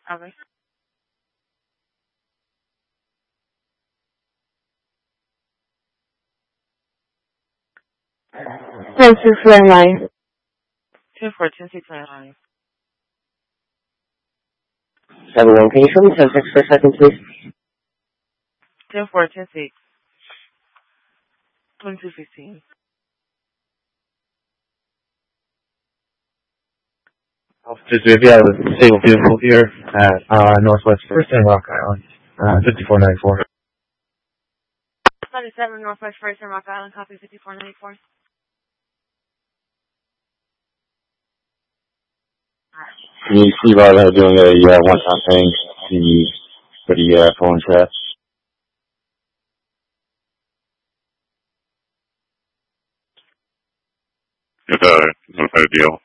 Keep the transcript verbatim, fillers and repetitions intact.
Okay. Ten six nine nine. Two four two six nine nine. seven one, can you show me ten six for a second, please? Two four two six. Twenty two fifteen. Officers, we have a single vehicle here at uh, Northwest First and Rock Island, uh, fifty-four ninety-four. Seven Northwest First and Rock Island, copy fifty four ninety four. Can you see about uh, doing a uh, one-time thing the, for the uh, phone chat? It's a, it's a deal.